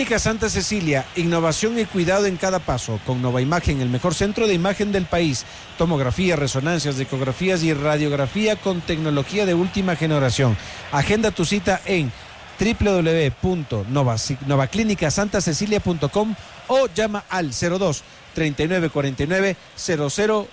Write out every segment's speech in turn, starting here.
Clínica Santa Cecilia, innovación y cuidado en cada paso. Con Nova Imagen, el mejor centro de imagen del país. Tomografía, resonancias, ecografías y radiografía con tecnología de última generación. Agenda tu cita en www.novaclinicasantasecilia.com o llama al 02 39 49 000.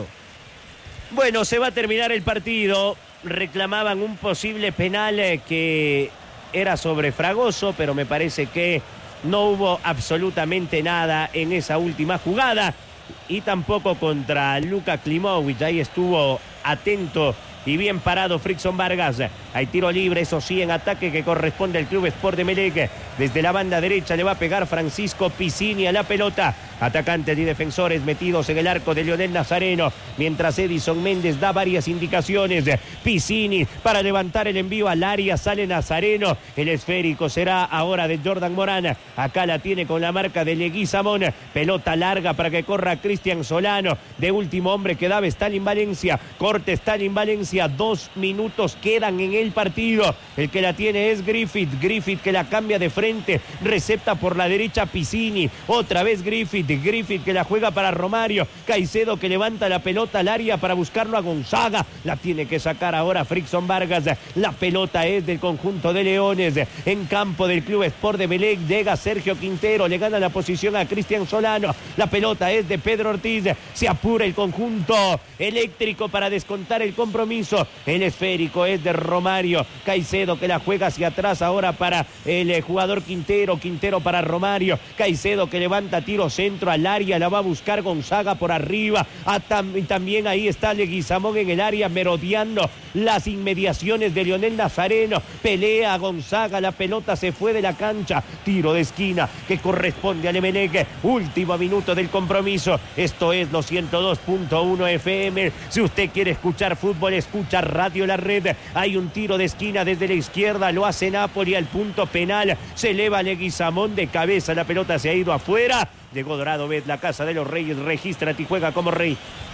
Bueno, se va a terminar el partido. Reclamaban un posible penal que era sobre Fragoso, pero me parece que no hubo absolutamente nada en esa última jugada. Y tampoco contra Luka Klimovic. Ahí estuvo atento y bien parado Frickson Vargas. Hay tiro libre, eso sí, en ataque que corresponde al Club Sport de Emelec. Desde la banda derecha le va a pegar Francisco Piscini a la pelota. Atacantes y defensores metidos en el arco de Leonel Nazareno. Mientras Edison Méndez da varias indicaciones. Piscini para levantar el envío al área. Sale Nazareno. El esférico será ahora de Jordan Morán. Acá la tiene con la marca de Leguizamón. Pelota larga para que corra Cristian Solano. De último hombre quedaba Stalin Valencia. Corte Stalin Valencia. 2 minutos quedan en el partido. El que la tiene es Griffith. Griffith que la cambia de frente. Recepta por la derecha Piscini. Otra vez Griffith que la juega para Romario. Caicedo que levanta la pelota al área para buscarlo a Gonzaga. La tiene que sacar ahora Frickson Vargas. La pelota es del conjunto de Leones. En campo del Club Sport de Emelec llega Sergio Quintero. Le gana la posición a Cristian Solano. La pelota es de Pedro Ortiz. Se apura el conjunto eléctrico para descontar el compromiso. El esférico es de Romario. Caicedo que la juega hacia atrás ahora para el jugador Quintero. Quintero para Romario. Caicedo que levanta tiro centro al área. La va a buscar Gonzaga por arriba. También ahí está Leguizamón en el área merodeando las inmediaciones de Leonel Nazareno. Pelea Gonzaga. La pelota se fue de la cancha. Tiro de esquina que corresponde al Emelec. Último minuto del compromiso. Esto es los 102.1 FM. Si usted quiere escuchar fútbol, escucha Radio La Red. Hay un tiro de esquina desde la izquierda. Lo hace Napoli al punto penal. Se eleva Leguizamón de cabeza. La pelota se ha ido afuera. Llegó Dorado Bet, la casa de los Reyes. Regístrate y juega como rey.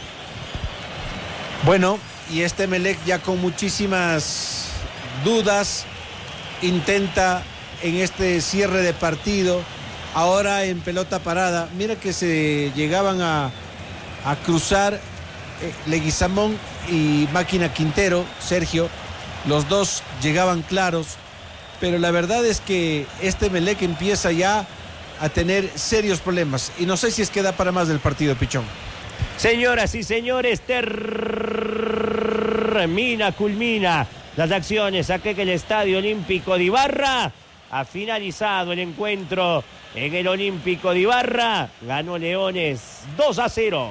Bueno, y este Emelec ya con muchísimas dudas intenta en este cierre de partido. Ahora en pelota parada. Mira que se llegaban a cruzar Leguizamón y Máquina Quintero, Sergio. Los dos llegaban claros. Pero la verdad es que este Emelec empieza ya a tener serios problemas. Y no sé si es que da para más del partido, Pichón. Señoras y señores, culmina las acciones aquí en el Estadio Olímpico de Ibarra. Ha finalizado el encuentro en el Olímpico de Ibarra. Ganó Leones 2-0.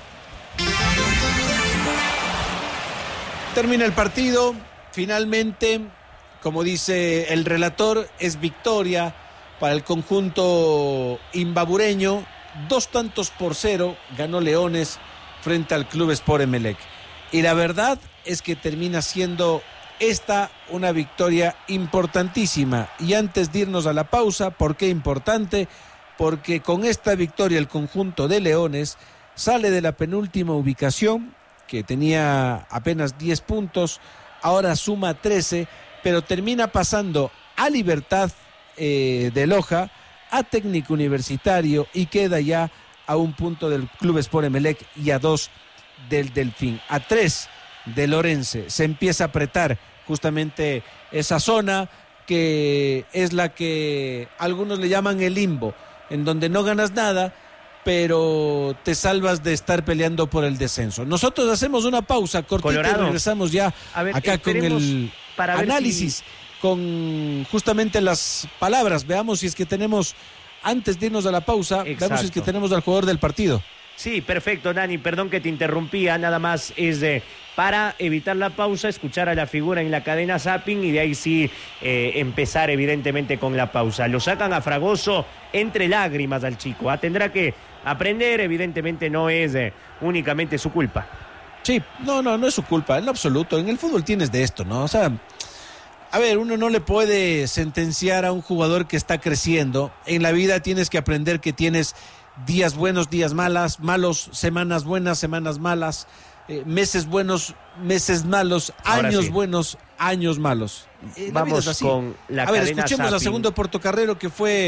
Termina el partido. Finalmente, como dice el relator, es victoria para el conjunto imbabureño. 2-0 ganó Leones frente al Club Sport Emelec. Y la verdad es que termina siendo esta una victoria importantísima. Y antes de irnos a la pausa, ¿por qué importante? Porque con esta victoria el conjunto de Leones sale de la penúltima ubicación, que tenía apenas 10 puntos, ahora suma 13, pero termina pasando a Libertad de Loja, a Técnico Universitario, y queda ya a 1 punto del Club Sport Emelec y a 2 del Delfín, a 3 de Lorense. Se empieza a apretar justamente esa zona que es la que algunos le llaman el limbo, en donde no ganas nada, pero te salvas de estar peleando por el descenso. Nosotros hacemos una pausa cortita Colorado. Y regresamos ya acá con el análisis, con justamente las palabras. Veamos si es que tenemos, antes de irnos a la pausa, Exacto. Veamos si es que tenemos al jugador del partido. Sí, perfecto, Nani, perdón que te interrumpía, nada más es para evitar la pausa, escuchar a la figura en la cadena Zapping y de ahí sí empezar evidentemente con la pausa. Lo sacan a Fragoso entre lágrimas al chico, tendrá que aprender, evidentemente no es únicamente su culpa. Sí, no es su culpa, en lo absoluto, en el fútbol tienes de esto, ¿no? O sea, a ver, uno no le puede sentenciar a un jugador que está creciendo, en la vida tienes que aprender que tienes días buenos, días malos, semanas buenas, semanas malas, meses buenos, meses malos, años buenos, años malos. Vamos con la cadena. A ver, escuchemos Zapping. a Segundo Portocarrero, que fue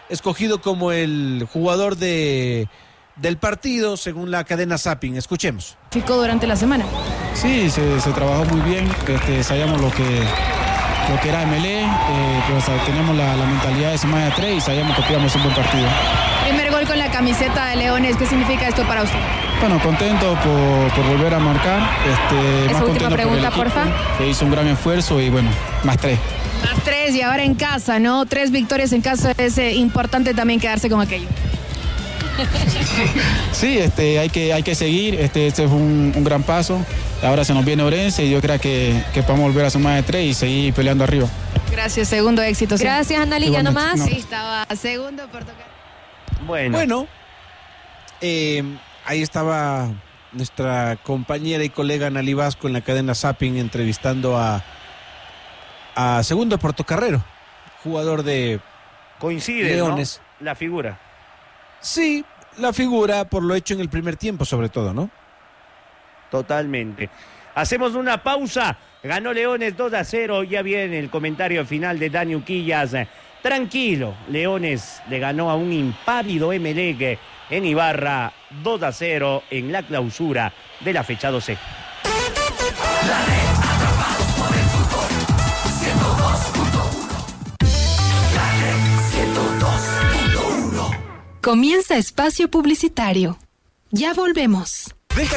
escogido como el jugador del partido según la cadena Zapping. Escuchemos. ¿Ficó durante la semana? Sí, se trabajó muy bien, sabíamos lo que era MLE, pero teníamos la mentalidad de semana 3 y sabíamos que podíamos un buen partido. Primer gol con la camiseta de Leones, ¿qué significa esto para usted? Bueno, contento por volver a marcar, Esa más última contento pregunta, por el equipo, porfa. que hizo un gran esfuerzo y bueno, más 3. Más 3 y ahora en casa, ¿no? 3 victorias en casa, es importante también quedarse con aquello. Sí, hay que seguir, este es un gran paso. Ahora se nos viene Orense y yo creo que podemos volver a sumar de 3 y seguir peleando arriba. Gracias, segundo éxito. Gracias, Analí, ya nomás. Sí, estaba segundo por tocar. Bueno, ahí estaba nuestra compañera y colega Analí Vasco en la cadena Zapping entrevistando a Segundo Portocarrero, jugador de coincide, Leones. ¿no? La figura. Sí, la figura por lo hecho en el primer tiempo sobre todo, ¿no? Totalmente. Hacemos una pausa. Ganó Leones 2-0. Ya viene el comentario final de Dani Uquillas. Tranquilo, Leones le ganó a un impávido Emelec en Ibarra 2-0 en la clausura de la fecha 12. Comienza espacio publicitario. Ya volvemos.